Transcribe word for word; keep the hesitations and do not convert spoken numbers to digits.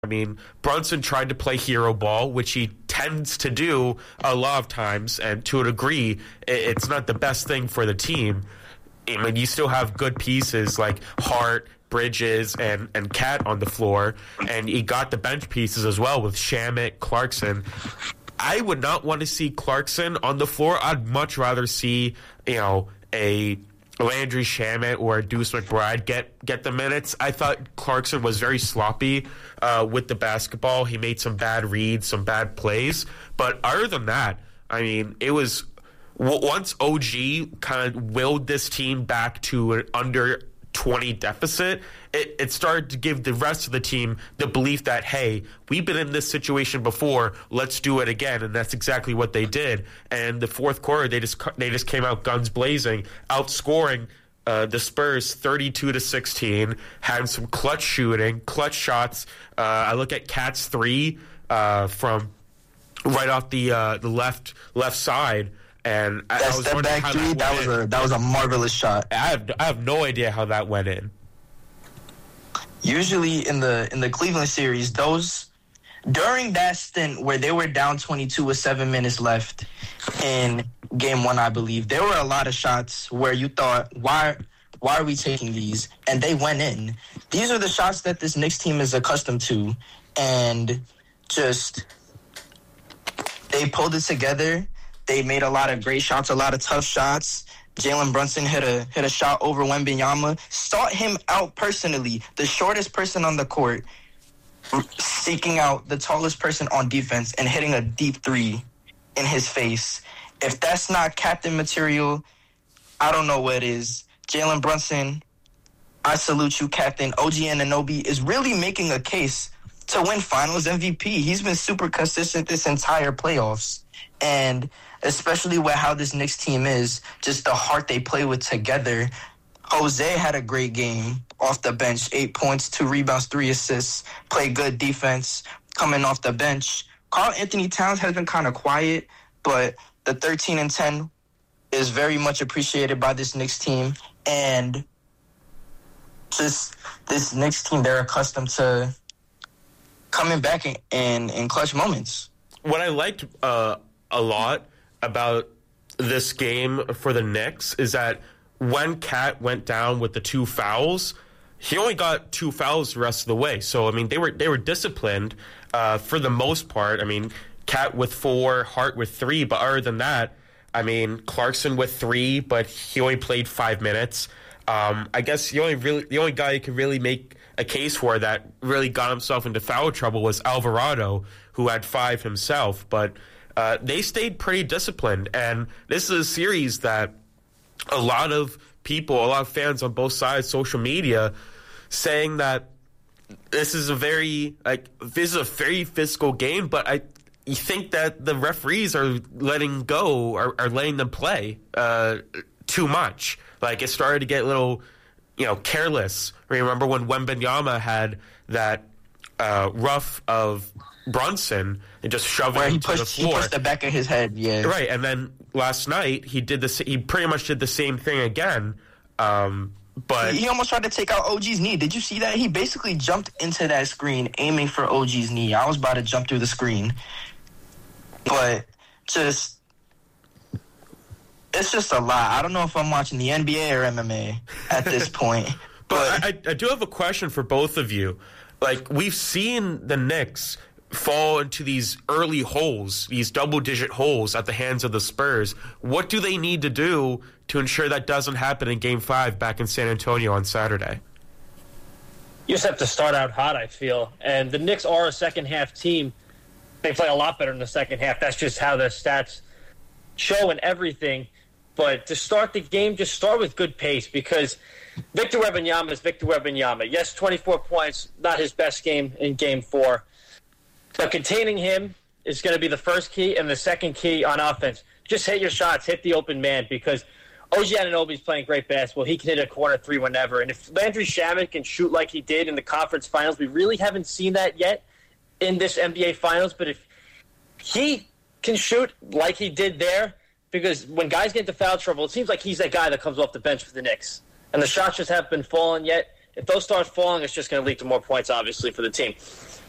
I mean, Brunson tried to play hero ball, which he tends to do a lot of times, and to a degree, it's not the best thing for the team. I mean, you still have good pieces like Hart, Bridges, and, and Cat on the floor, and he got the bench pieces as well with Shamet, Clarkson. I would not want to see Clarkson on the floor. I'd much rather see, you know, a Landry Shamet or Deuce McBride get get the minutes. I thought Clarkson was very sloppy uh, with the basketball. He made some bad reads, some bad plays. But other than that, I mean, it was w- once O G kind of willed this team back to an under twenty deficit, it, it started to give the rest of the team the belief that, hey, we've been in this situation before, let's do it again, and that's exactly what they did. And the fourth quarter, they just they just came out guns blazing, outscoring uh, the Spurs thirty-two to sixteen, had some clutch shooting, clutch shots. Uh, I look at Cat's three uh, from right off the uh, the left left side. And I, that I was step wondering back how three, that, that was in. a that was a marvelous shot. I have I have no idea how that went in. Usually in the in the Cleveland series, those during that stint where they were down twenty-two with seven minutes left in game one, I believe, there were a lot of shots where you thought, why why are we taking these? And they went in. These are the shots that this Knicks team is accustomed to, and just they pulled it together. They made a lot of great shots, a lot of tough shots. Jalen Brunson hit a hit a shot over Wembanyama, sought him out personally, the shortest person on the court, seeking out the tallest person on defense and hitting a deep three in his face. If that's not captain material, I don't know what it is. Jalen Brunson, I salute you, Captain. O G Anunoby is really making a case to win Finals M V P. He's been super consistent this entire playoffs. And especially with how this Knicks team is, just the heart they play with together. Jose had a great game off the bench, eight points, two rebounds, three assists, played good defense coming off the bench. Karl Anthony Towns has been kind of quiet, but the thirteen and ten is very much appreciated by this Knicks team. And just this Knicks team, they're accustomed to coming back in, in, in clutch moments. What I liked uh, a lot about this game for the Knicks is that when Cat went down with the two fouls, he only got two fouls the rest of the way. So I mean, they were they were disciplined uh, for the most part. I mean, Cat with four, Hart with three, but other than that, I mean, Clarkson with three, but he only played five minutes. Um, I guess the only really the only guy who could really make a case for that really got himself into foul trouble was Alvarado, who had five himself, but. Uh, they stayed pretty disciplined, and this is a series that a lot of people, a lot of fans on both sides, social media, saying that this is a very like this is a very physical game. But I, you think that the referees are letting go, are, are letting them play uh, too much. Like it started to get a little, you know, careless. Remember when Wembanyama had that uh, rough of Brunson and just shoving Where him he to pushed, the floor. He pushed the back of his head, yeah. Right, and then last night he did this. He pretty much did the same thing again. Um, but he, he almost tried to take out O G's knee. Did you see that? He basically jumped into that screen, aiming for O G's knee. I was about to jump through the screen, but just it's just a lot. I don't know if I'm watching the N B A or M M A at this point. but but I, I do have a question for both of you. Like we've seen the Knicks fall into these early holes, these double-digit holes at the hands of the Spurs. What do they need to do to ensure that doesn't happen in Game five back in San Antonio on Saturday? You just have to start out hot, I feel. And the Knicks are a second-half team. They play a lot better in the second half. That's just how the stats show and everything. But to start the game, just start with good pace because Victor Wembanyama is Victor Wembanyama. Yes, twenty-four points, not his best game in Game four. But containing him is going to be the first key, and the second key on offense, just hit your shots, hit the open man, because O G Anunoby is playing great basketball. He can hit a corner three whenever. And if Landry Shamet can shoot like he did in the conference finals, we really haven't seen that yet in this N B A finals. But if he can shoot like he did there, because when guys get into foul trouble, it seems like he's that guy that comes off the bench for the Knicks. And the shots just haven't been falling yet. If those start falling, it's just going to lead to more points, obviously, for the team.